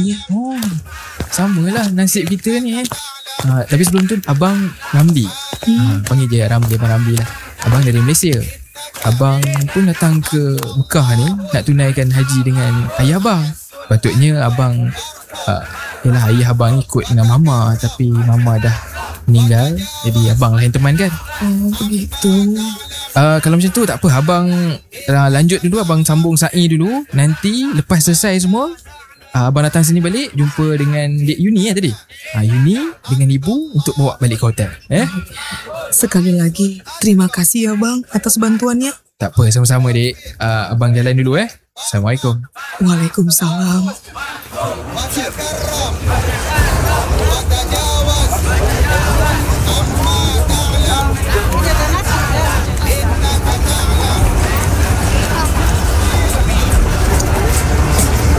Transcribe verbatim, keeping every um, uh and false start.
ni. Oh, sama lah nasib kita ni eh. Uh, tapi sebelum tu Abang Ramli. hmm. uh, Panggil je Ramli, Abang Ramli lah. Abang dari Malaysia. Abang pun datang ke Mekah ni nak tunaikan haji dengan ayah abang. Patutnya abang uh, Yalah, ayah abang ikut dengan mama, tapi mama dah meninggal, jadi abang lah yang teman kan. Oh begitu. uh, Kalau macam tu tak apa, abang uh, lanjut dulu, abang sambung sa'i dulu. Nanti lepas selesai semua, uh, abang datang sini balik, jumpa dengan Dek Yuni lah tadi. uh, Yuni dengan ibu untuk bawa balik ke hotel. Eh, Sekali lagi terima kasih abang atas bantuannya. tak apa, sama-sama dek. uh, Abang jalan dulu eh. Assalamualaikum. Waalaikumsalam. Masih karam, mata Jawa, mata